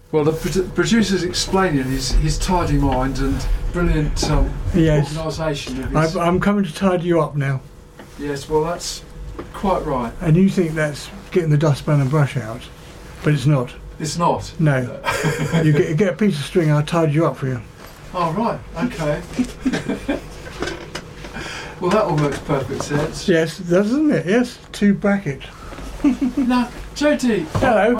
Well, the producer's explaining his tidy mind and brilliant organisation of his... I'm coming to tidy you up now. Yes, well, that's quite right. And you think that's getting the dustpan and brush out, but it's not. It's not? No. You get a piece of string, I'll tidy you up for you. Oh, right, okay. Well, that all makes perfect sense. Yes, doesn't it? Yes, 2 brackets. Now, JD, hello.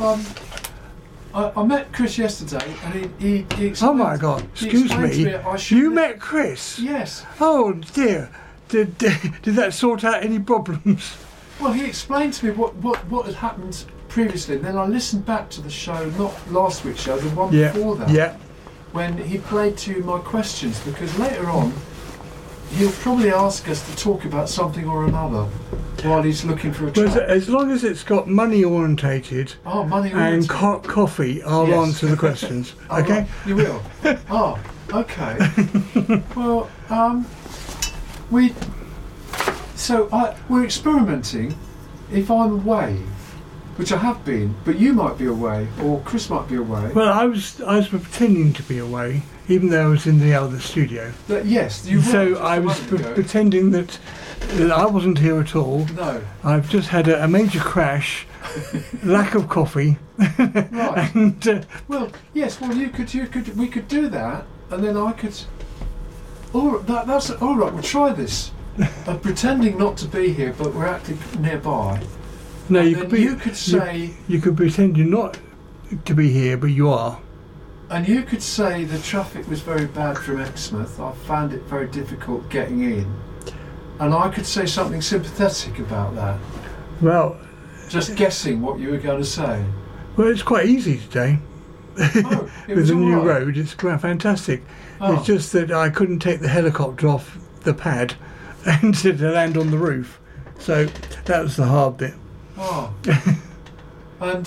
I met Chris yesterday, and he explained... Oh my God! Excuse me. You met Chris? Yes. Oh dear. Did that sort out any problems? Well, he explained to me what had happened previously, and then I listened back to the show, not last week's show, the one before that. Yeah. When he played to my questions, because later on he'll probably ask us to talk about something or another while he's looking for a track. Well, as long as it's got money orientated and coffee, I'll answer the questions. Okay? Right, you will? Oh, okay. Well, we're experimenting. If I'm away, which I have been, but you might be away, or Chris might be away. Well, I was pretending to be away, even though I was in the other studio. Yes, you were. So I was pretending that I wasn't here at all. No. I've just had a major crash, lack of coffee. Right. And, well, yes. Well, we could do that, and then I could. Oh, that's all right. We'll try this. I'm pretending not to be here, but we're actually nearby. No, you could pretend you're not to be here, but you are. And you could say the traffic was very bad from Exmouth. I found it very difficult getting in. And I could say something sympathetic about that. Well, just guessing what you were going to say. Well, it's quite easy today. Oh, with the new road, it's quite fantastic. Oh. It's just that I couldn't take the helicopter off the pad and to land on the roof. So that was the hard bit. Oh. And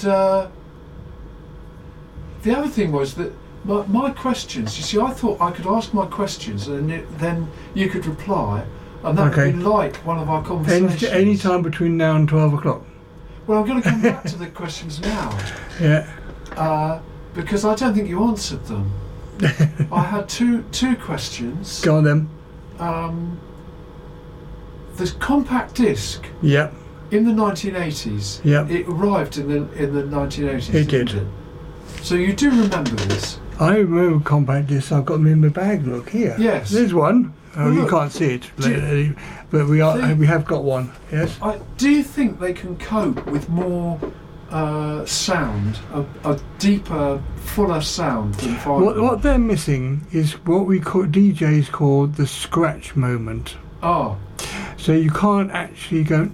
the other thing was that my questions, you see, I thought I could ask my questions and then you could reply, and that would be like one of our conversations. Any time between now and 12 o'clock. Well, I'm going to come back to the questions now. Yeah. Because I don't think you answered them. I had two questions. Go on then. The compact disc. Yeah. In the 1980s. Yeah. It arrived in the 1980s. It did. So you do remember this? I remember compact discs. I've got them in my bag. Look here. Yes. There's one. Oh, well, you can't see it, but we have got one. Yes. Do you think they can cope with more sound, a deeper, fuller sound than vinyl? What they're missing is what we DJs call the scratch moment. Oh. So you can't actually go.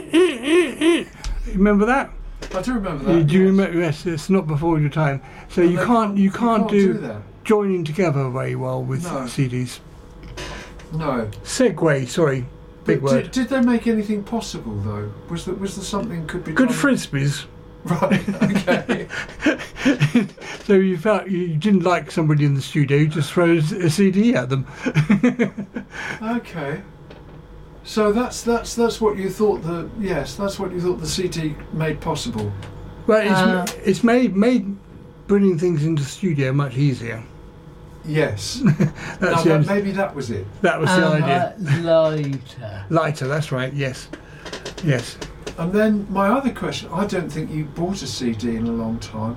Remember that? I do remember that. Do you remember? Yes, it's not before your time. So you can't do that. Joining together very well with CDs. No. Segue, sorry, big word. Did they make anything possible though? Was there something could be good done? frisbees? Right. Okay. So you felt you didn't like somebody in the studio, you just throw a CD at them. Okay. So that's what you thought that's what you thought the CD made possible. Well, it's made bringing things into the studio much easier. Yes. Maybe that was it. That was the idea. Lighter. Lighter, that's right, yes. Yes. And then my other question, I don't think you bought a CD in a long time.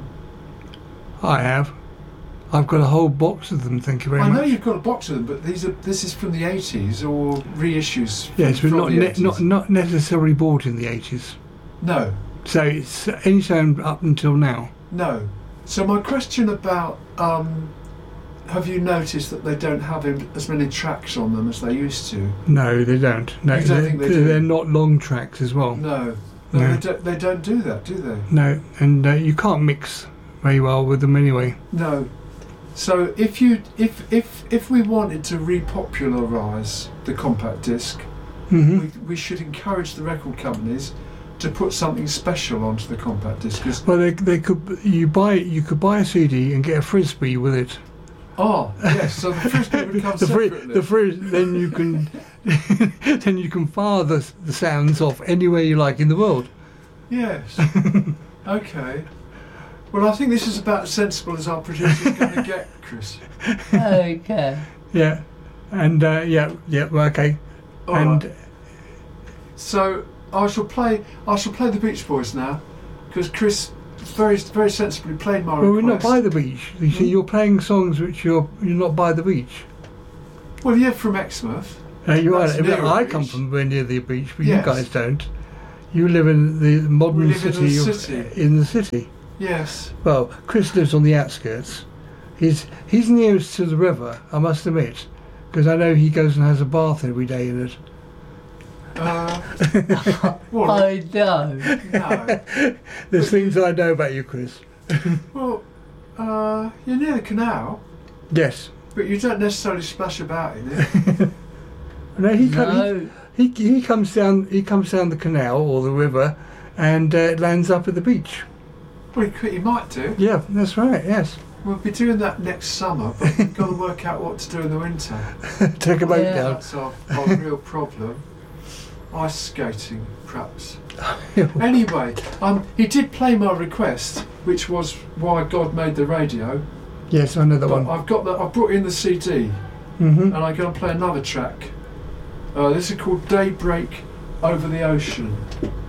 I have. I've got a whole box of them, thank you very much. I know you've got a box of them, but this is from the 80s or reissues yes, but not necessarily bought in the 80s. No. So it's any time up until now. No. So my question about have you noticed that they don't have as many tracks on them as they used to? No, they don't. No, you don't think they do? They're not long tracks as well. No. They don't do that, do they? No, and you can't mix very well with them anyway. No. So if we wanted to repopularise the compact disc, we should encourage the record companies to put something special onto the compact disc. Well, they could. You could buy a CD and get a frisbee with it. Oh yes, so the frisbee would come separately. Then you can then you can fire the sounds off anywhere you like in the world. Yes. Okay. Well, I think this is about as sensible as our producer's going to get, Chris. Okay. Yeah. And okay. All and right. So I shall play the Beach Boys now, because Chris very very sensibly played my request. Well, we're not by the beach. You see, you're playing songs which you're not by the beach. Well, you're from Exmouth. You are. I beach. come from very near the beach, but Yes. you guys don't. You live in the modern We live city. In the city. Yes. Well, Chris lives on the outskirts. He's nearest to the river, I must admit, because I know he goes and has a bath every day in it. Well, I don't. no. There's things I know about you, Chris. Well, you're near the canal, Yes. but you don't necessarily splash about in it. No, No. he comes down the canal or the river, and lands up at the beach. Well, you might do. Yeah, that's right. Yes. We'll be doing that next summer, but we've got to work out what to do in the winter. Take a boat Yeah. down. That's our real problem. Ice skating, perhaps. Anyway, he did play my request, which was Why God Made the Radio. Yes, I know that But one. I've got that. I brought in the CD, Mm-hmm. and I'm going to play another track. This is called Daybreak Over the Ocean.